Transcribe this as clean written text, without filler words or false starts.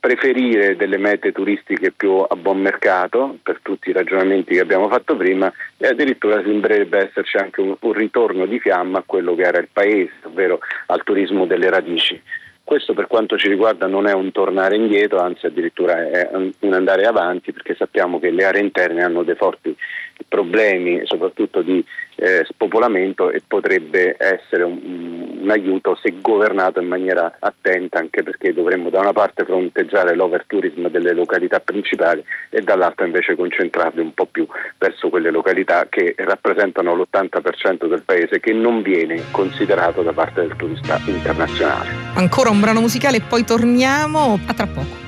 preferire delle mete turistiche più a buon mercato per tutti i ragionamenti che abbiamo fatto prima, e addirittura sembrerebbe esserci anche un ritorno di fiamma a quello che era il paese, ovvero al turismo delle radici. Questo per quanto ci riguarda non è un tornare indietro, anzi addirittura è un andare avanti, perché sappiamo che le aree interne hanno dei forti problemi, soprattutto di spopolamento, e potrebbe essere un aiuto se governato in maniera attenta, anche perché dovremmo da una parte fronteggiare l'overtourism delle località principali e dall'altra invece concentrarli un po' più verso quelle località che rappresentano l'80% del paese, che non viene considerato da parte del turista internazionale. Ancora un brano musicale e poi torniamo. A tra poco.